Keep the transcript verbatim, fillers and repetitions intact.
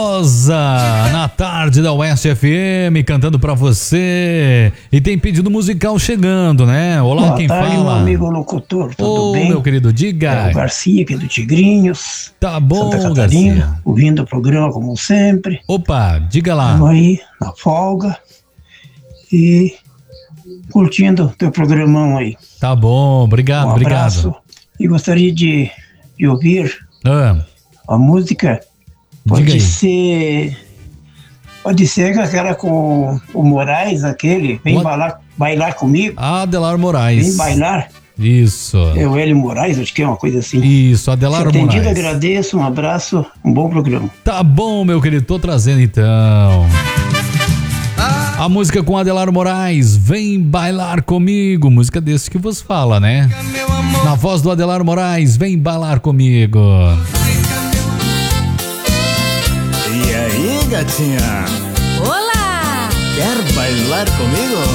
Na tarde da Oeste F M, cantando pra você. E tem pedido musical chegando, né? Olá, Boa quem tarde, fala? meu amigo locutor, tudo Ô, bem? meu querido, diga. É o Garcia aqui do Tigrinhos. Tá bom, Santa Catarina, Garcia. ouvindo o programa como sempre. Opa, diga lá. Estamos aí na folga e curtindo o teu programão aí. Tá bom, obrigado, Um abraço. obrigado. E gostaria de, de ouvir Ah, a música. diga Pode aí. ser. Pode ser aquela com o Moraes, aquele. Vem Pode- bailar, bailar comigo. Adelar Moraes. Vem bailar. Isso. É o Hélio Moraes, acho que é uma coisa assim. Isso, Se Adelar atendido, Moraes. agradeço, um abraço, um bom programa. Tá bom, meu querido, tô trazendo então. A música com Adelar Moraes, Vem Bailar Comigo, música desse que vos fala, né? Na voz do Adelar Moraes, Vem Bailar Comigo. E aí, gatinha? Olá! Quer bailar comigo?